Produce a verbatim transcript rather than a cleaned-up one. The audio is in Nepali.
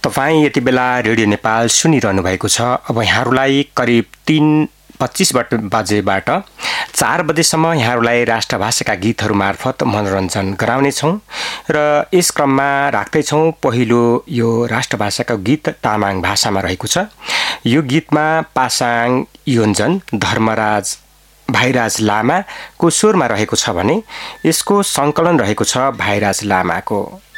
तपाईँ यति बेला रेडियो नेपाल सुनिरहनु भएको छ। अब यहाँहरूलाई करिब तीन पच्चीस बजेबाट चार बजेसम्म यहाँहरूलाई राष्ट्रभाषाका गीतहरू मार्फत मनोरञ्जन गराउनेछौँ र यस क्रममा राख्दैछौँ पहिलो यो राष्ट्रभाषाको गीत तामाङ भाषामा रहेको छ। यो गीतमा पासाङ योन्जन धर्मराज भाइराज लामाको स्वरमा रहेको छ भने यसको सङ्कलन रहेको छ भाइराज लामाको।